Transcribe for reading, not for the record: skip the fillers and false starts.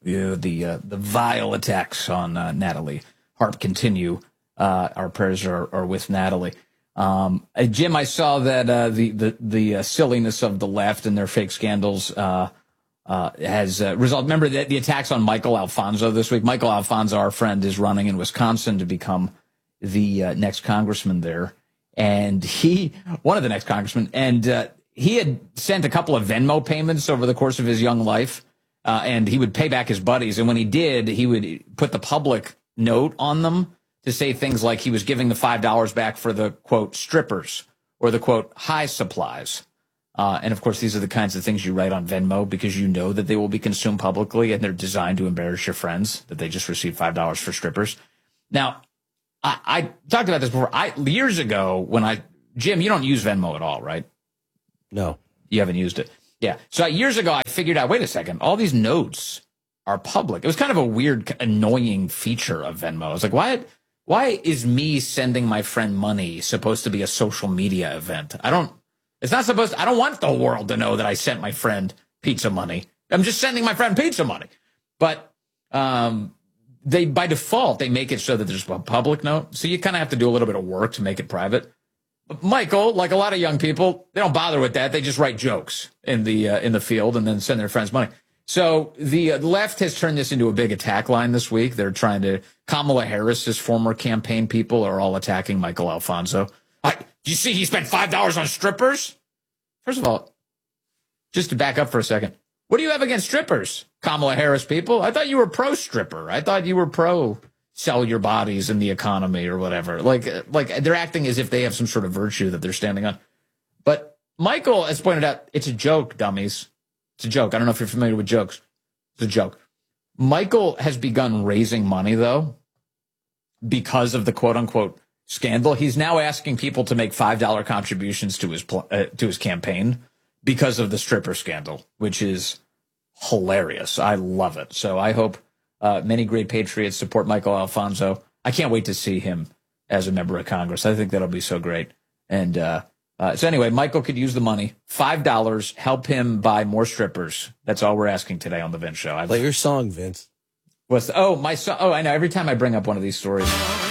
the vile attacks on Natalie Harp continue. Our prayers are with Natalie. Jim, I saw that the silliness of the left and their fake scandals has resulted. Remember the attacks on Michael Alfonso this week? Michael Alfonso, our friend, is running in Wisconsin to become the next congressman there. And one of the next congressmen, and he had sent a couple of Venmo payments over the course of his young life, and he would pay back his buddies. And when he did, he would put the public note on them to say things like he was giving the $5 back for the, quote, strippers or the, quote, high supplies. And, of course, these are the kinds of things you write on Venmo because you know that they will be consumed publicly and they're designed to embarrass your friends that they just received $5 for strippers. Now, I talked about this before. Years ago Jim, you don't use Venmo at all, right? No. You haven't used it. Yeah. So years ago, I figured out, wait a second, all these notes are public. It was kind of a weird, annoying feature of Venmo. I was like, why is me sending my friend money supposed to be a social media event? I don't want the world to know that I sent my friend pizza money. I'm just sending my friend pizza money. But by default, they make it so that there's a public note. So you kind of have to do a little bit of work to make it private. But Michael, like a lot of young people, they don't bother with that. They just write jokes in the field and then send their friends money. So the left has turned this into a big attack line this week. They're trying to Kamala Harris's former campaign people are all attacking Michael Alfonso. Do you see he spent $5 on strippers? First of all, just to back up for a second, what do you have against strippers, Kamala Harris people? I thought you were pro-stripper. I thought you were pro-sell your bodies in the economy or whatever. Like they're acting as if they have some sort of virtue that they're standing on. But Michael has pointed out, it's a joke, dummies. It's a joke. I don't know if you're familiar with jokes. It's a joke. Michael has begun raising money, though, because of the quote-unquote scandal. He's now asking people to make $5 contributions to his campaign because of the stripper scandal, which is hilarious. I love it. So I hope many great patriots support Michael Alfonso. I can't wait to see him as a member of Congress. I think that'll be so great. And so anyway, Michael could use the money. $5, help him buy more strippers. That's all we're asking today on the Vince Show. Play your song, Vince. My song? Oh, I know. Every time I bring up one of these stories.